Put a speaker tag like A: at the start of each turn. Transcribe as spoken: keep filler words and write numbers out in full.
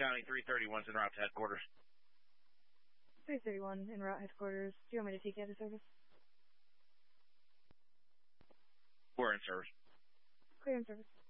A: County, three thirty-one's en route to headquarters.
B: three thirty-one en route headquarters. Do you want me to take you out of service?
A: We're in service.
B: Clear in service.